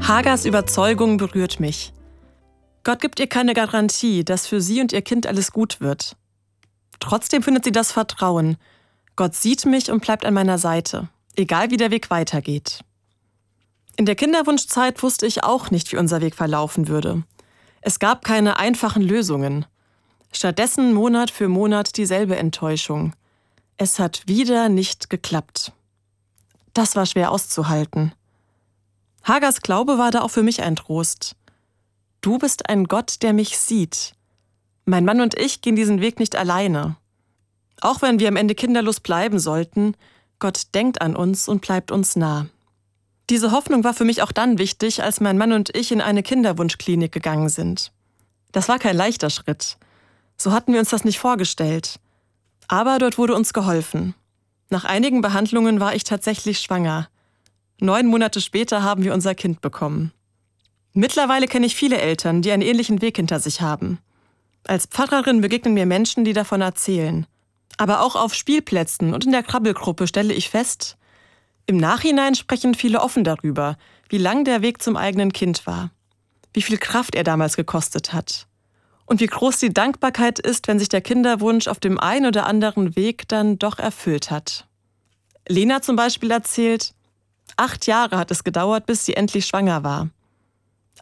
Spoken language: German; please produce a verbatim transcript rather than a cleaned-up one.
Hagars Überzeugung berührt mich. Gott gibt ihr keine Garantie, dass für sie und ihr Kind alles gut wird. Trotzdem findet sie das Vertrauen. Gott sieht mich und bleibt an meiner Seite, egal wie der Weg weitergeht. In der Kinderwunschzeit wusste ich auch nicht, wie unser Weg verlaufen würde. Es gab keine einfachen Lösungen. Stattdessen Monat für Monat dieselbe Enttäuschung. Es hat wieder nicht geklappt. Das war schwer auszuhalten. Hagars Glaube war da auch für mich ein Trost. Du bist ein Gott, der mich sieht. Mein Mann und ich gehen diesen Weg nicht alleine. Auch wenn wir am Ende kinderlos bleiben sollten, Gott denkt an uns und bleibt uns nah. Diese Hoffnung war für mich auch dann wichtig, als mein Mann und ich in eine Kinderwunschklinik gegangen sind. Das war kein leichter Schritt. So hatten wir uns das nicht vorgestellt. Aber dort wurde uns geholfen. Nach einigen Behandlungen war ich tatsächlich schwanger. Neun Monate später haben wir unser Kind bekommen. Mittlerweile kenne ich viele Eltern, die einen ähnlichen Weg hinter sich haben. Als Pfarrerin begegnen mir Menschen, die davon erzählen. Aber auch auf Spielplätzen und in der Krabbelgruppe stelle ich fest, im Nachhinein sprechen viele offen darüber, wie lang der Weg zum eigenen Kind war, wie viel Kraft er damals gekostet hat und wie groß die Dankbarkeit ist, wenn sich der Kinderwunsch auf dem einen oder anderen Weg dann doch erfüllt hat. Lena zum Beispiel erzählt, acht Jahre hat es gedauert, bis sie endlich schwanger war.